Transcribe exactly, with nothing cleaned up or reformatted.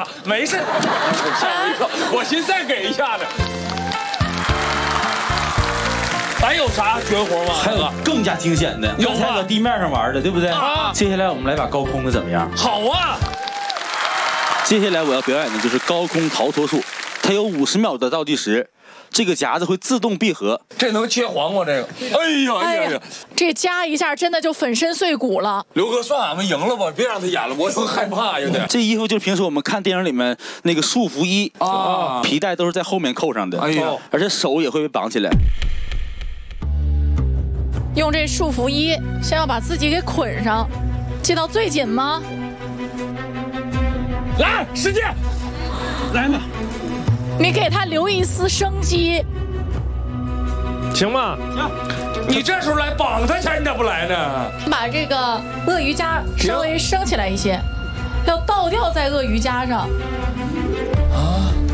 啊，没事，吓我一跳，我寻思再给一下呢。还有啥绝活吗？ 还有更加惊险的，刚才搁地面上玩的，对不对？啊！接下来我们来把高空的怎么样？ 好啊！ 接下来我要表演的就是高空逃脱术，它有五十秒的倒计时，这个夹子会自动闭合。 这能切黄瓜？这个？哎呀哎呀呀！ 这夹一下真的就粉身碎骨了。 刘哥，算俺们赢了吧，别让他演了，我有害怕有点。 这衣服就是平时我们看电影里面那个束缚衣啊，皮带都是在后面扣上的。哎呀，而且手也会被绑起来。 用这束缚衣，先要把自己给捆上，系到最紧吗？ 来，使劲， 来吧！ 你给他留一丝生机， 行吗？行。你这时候来绑他前，你咋不来呢？ 把这个鳄鱼夹稍微升起来一些，要倒吊在鳄鱼夹上。啊！